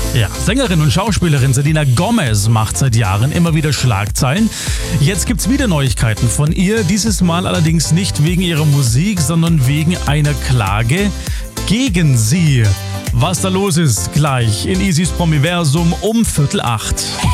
Ja, Sängerin und Schauspielerin Selena Gomez macht seit Jahren immer wieder Schlagzeilen. Jetzt gibt's wieder Neuigkeiten von ihr, dieses Mal allerdings nicht wegen ihrer Musik, sondern wegen einer Klage gegen sie. Was da los ist, gleich in Isis Promiversum um 7:45.